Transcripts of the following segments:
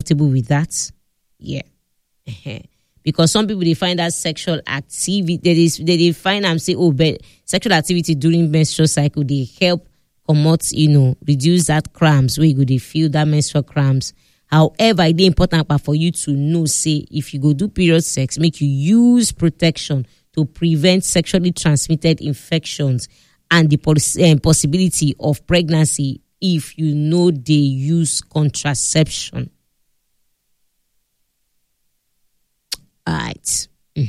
comfortable with that? Yeah. Because some people, they find that sexual activity, they find and say, oh, but sexual activity during menstrual cycle, they help promote, reduce that cramps where you go, they feel that menstrual cramps. However, it's important for you to know, say, if you go do period sex, make you use protection to prevent sexually transmitted infections and the possibility of pregnancy if you know they use contraception. All right.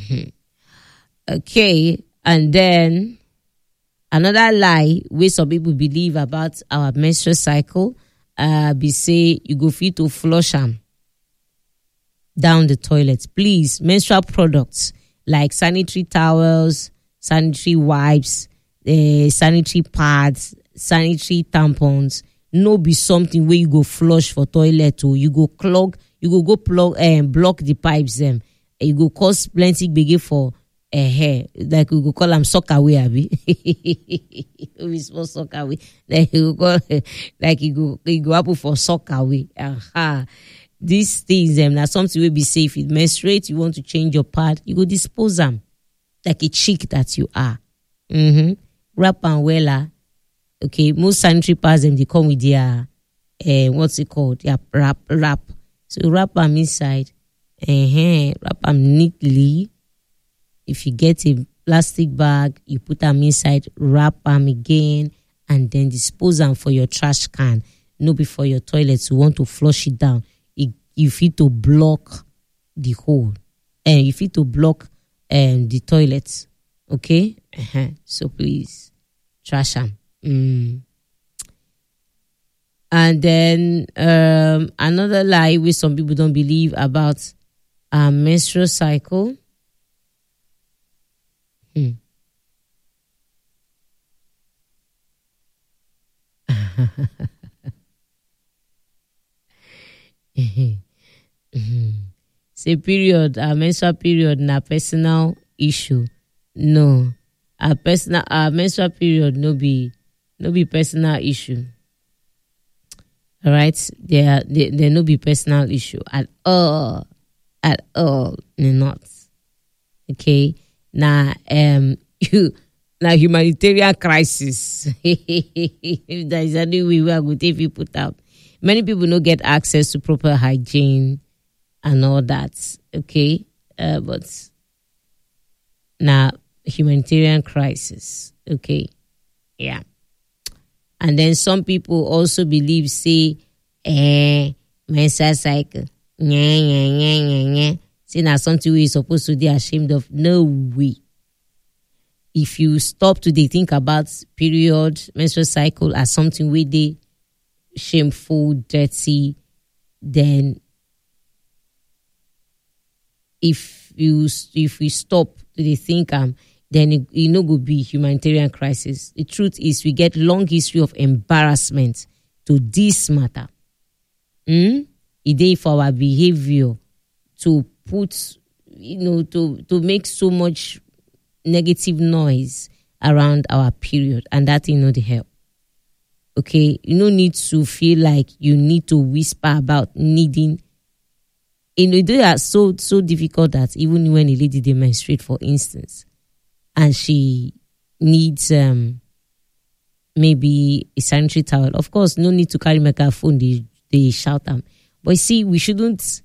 Okay. And then another lie where some people believe about our menstrual cycle, be say you go fit to flush them down the toilet. Please, menstrual products like sanitary towels, sanitary wipes, sanitary pads, sanitary tampons, no be something where you go flush for toilet or you go block the pipes them. You go cause plenty biggie for hair, like we go call them sock away, abi. We small sock away. Like you go call, like you go up for sock away. These things now something will be safe. If menstruate, you want to change your pad, you go dispose them like a chick that you are. Wrap and wella. Okay, most sanitary pads them they come with their what's it called? Their wrap. So you wrap them inside. Wrap them neatly. If you get a plastic bag, you put them inside, wrap them again, and then dispose them for your trash can. No before your toilet. You want to flush it down. You fit to block the hole. And you fit to block the toilet. Okay? So please, trash them. And then another lie which some people don't believe about menstrual cycle. Say period, menstrual period na personal issue. No, menstrual period no be personal issue. All right, they no be personal issue at all. They're not. Okay, now humanitarian crisis. If there is any way we are going to put out. Many people don't get access to proper hygiene and all that. Okay, but now humanitarian crisis. Okay, yeah. And then some people also believe, say, menstrual cycle. Say now something we're supposed to be ashamed of. No way. If you stop to think about period, menstrual cycle as something where they shameful, dirty, then if we stop to think then it no go be humanitarian crisis. The truth is we get long history of embarrassment to this matter. It is for our behavior to put, to make so much negative noise around our period, and that the help. Okay, you no need to feel like you need to whisper about needing. They are so difficult that even when a lady they menstruate, for instance, and she needs maybe a sanitary towel. Of course, no need to carry microphone. They shout them. But see, we shouldn't,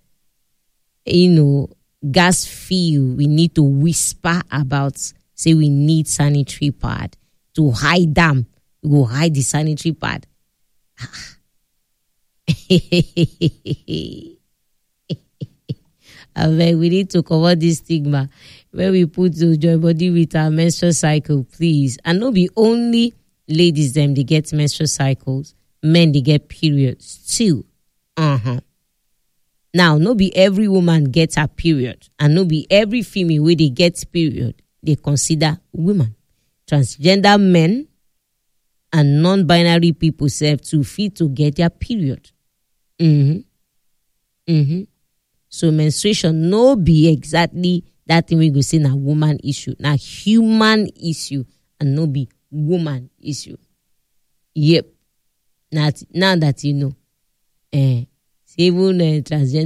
gas feel we need to whisper about, say we need sanitary pad to hide them. We go hide the sanitary pad. We need to cover this stigma where we put the joy body with our menstrual cycle, please. And not be only ladies them they get menstrual cycles, men they get periods too. Now, no be every woman gets her period, and no be every female where they get period they consider women. Transgender men and non-binary people serve to fit to get their period. So menstruation no be exactly that thing we go say na woman issue, na human issue, and no be woman issue. Yep. Now that even transgender